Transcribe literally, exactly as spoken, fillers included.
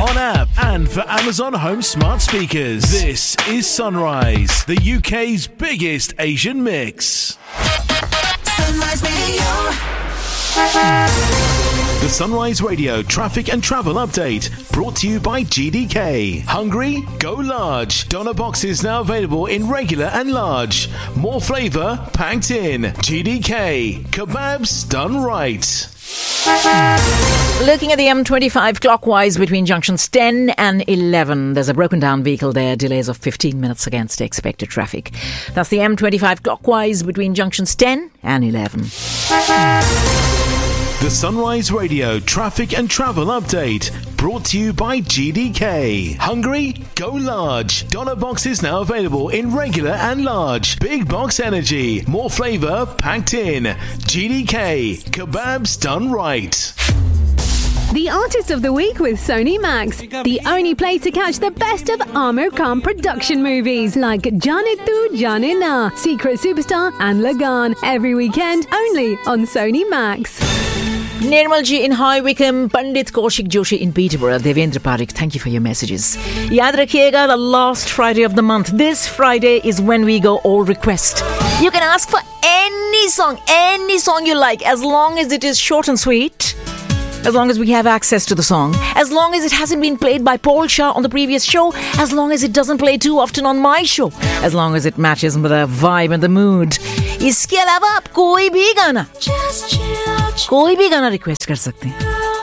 on app, and for Amazon Home smart speakers. This is Sunrise, the U K's biggest Asian mix. Sunrise Radio. The Sunrise Radio traffic and travel update brought to you by G D K. Hungry? Go large. Doner boxes now available in regular and large. More flavour packed in. G D K. Kebabs done right. Looking at the M twenty-five clockwise between junctions ten and eleven, there's a broken down vehicle there, delays of fifteen minutes against expected traffic. That's the M twenty-five clockwise between junctions ten and eleven. The Sunrise Radio traffic and travel update brought to you by G D K. Hungry? Go large. Doner boxes now available in regular and large. Big box energy. More flavour packed in. G D K. Kebabs done right. The Artist of the Week with Sony Max, the only place to catch the best of Amir Khan production movies like Jaane Tu Jaane Na, Secret Superstar and Lagan, every weekend only on Sony Max. Nirmal ji in High Wycombe, Pandit Kaushik Joshi in Peterborough, Devendra Parik, thank you for your messages. Yaad rakhiyega, the last Friday of the month. This Friday is when we go all request. You can ask for any song, any song you like, as long as it is short and sweet. As long as we have access to the song, as long as it hasn't been played by Paul Shah on the previous show, as long as it doesn't play too often on my show, as long as it matches with the vibe and the mood. इसके अलावा आप कोई भी गाना कोई भी गाना request कर सकते हैं.